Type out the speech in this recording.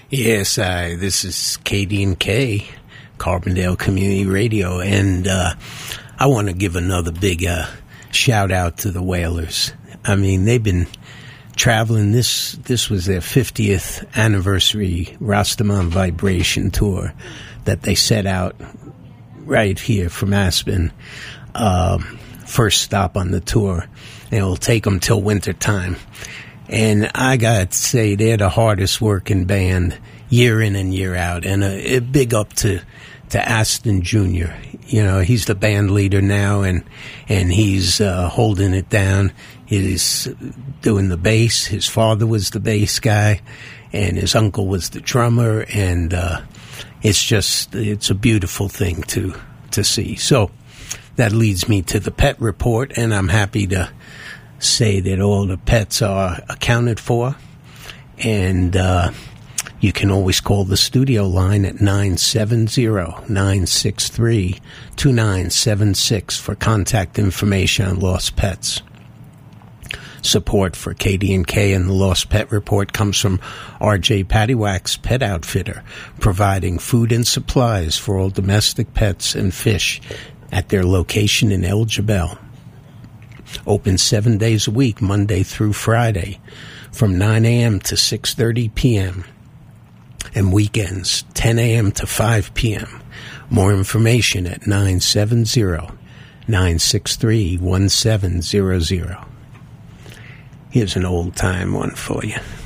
Yes, this is KD&K, Carbondale Community Radio, and I want to give another big shout out to the Whalers. I mean, they've been traveling. This was their 50th anniversary Rastaman Vibration Tour that they set out right here from Aspen. First stop on the tour, and it'll take them till winter time. And I got to say, they're the hardest working band year in and year out. And a big up to Aston Jr. You know, he's the band leader now, and he's holding it down. He's doing the bass. His father was the bass guy, and his uncle was the drummer. And it's a beautiful thing to see. So that leads me to the pet report, and I'm happy to say that all the pets are accounted for, and you can always call the studio line at 970-963-2976 for contact information on lost pets. Support for KD&K and the Lost Pet Report comes from R.J. Paddywhack's Pet Outfitter, providing food and supplies for all domestic pets and fish at their location in El Jebel. Open 7 days a week, Monday through Friday, from 9 a.m. to 6:30 p.m. and weekends, 10 a.m. to 5 p.m. More information at 970-963-1700. Here's an old-time one for you.